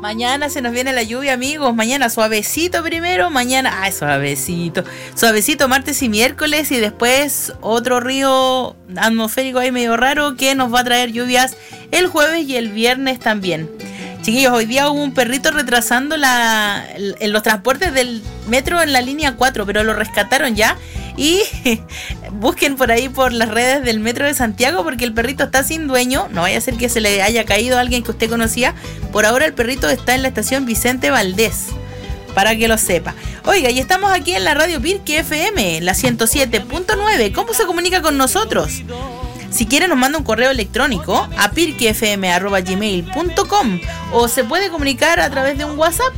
Mañana se nos viene la lluvia, amigos. Mañana suavecito primero, mañana... Ay, suavecito. Suavecito martes y miércoles y después otro río atmosférico ahí medio raro que nos va a traer lluvias el jueves y el viernes también. Chiquillos, hoy día hubo un perrito retrasando en los transportes del metro en la línea 4, pero lo rescataron ya. Y busquen por ahí por las redes del Metro de Santiago porque el perrito está sin dueño. No vaya a ser que se le haya caído a alguien que usted conocía. Por ahora el perrito está en la estación Vicente Valdés, para que lo sepa. Oiga, y estamos aquí en la radio Pirque FM, la 107.9. ¿Cómo se comunica con nosotros? Si quiere nos manda un correo electrónico a pirquefm@gmail.com o se puede comunicar a través de un WhatsApp